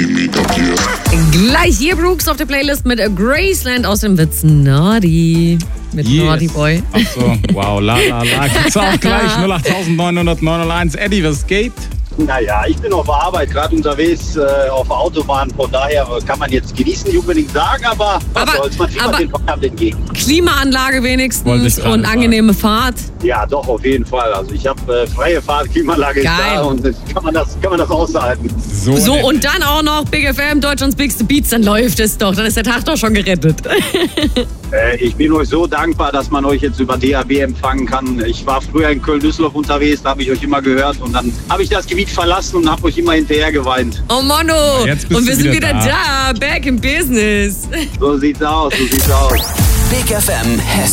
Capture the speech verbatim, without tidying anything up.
Gleich hier Brooks auf der Playlist mit Graceland aus dem Witz Naughty. Mit Yes. Naughty Boy. Ach so, wow, la la la. Gibt's auch gleich null acht neun null null neun null eins. Eddie, was geht? Naja, ich bin auf der Arbeit, gerade unterwegs äh, auf der Autobahn. Von daher kann man jetzt genießen, nicht unbedingt sagen, aber was Aber- soll's, man fiebert aber- den Feierabend entgegen. Klimaanlage Wollte wenigstens ich gerade und sagen. angenehme Fahrt. Ja, doch, auf jeden Fall. Also ich habe äh, freie Fahrt, Klimaanlage ist Geil. da und das kann man das, kann man das aushalten. So, So, Eddie. und dann auch noch Big F M, Deutschlands Bigste Beats, dann läuft es doch. Dann ist der Tag doch schon gerettet. Äh, ich bin euch so dankbar, dass man euch jetzt über D A B empfangen kann. Ich war früher in Köln-Düsseldorf unterwegs, da habe ich euch immer gehört und dann habe ich das Gebiet verlassen und habe euch immer hinterher geweint. Oh Mano, Jetzt bist und du wir sind wieder wieder da. da, back in business. So sieht's aus, so sieht's aus. Big F M Hessen.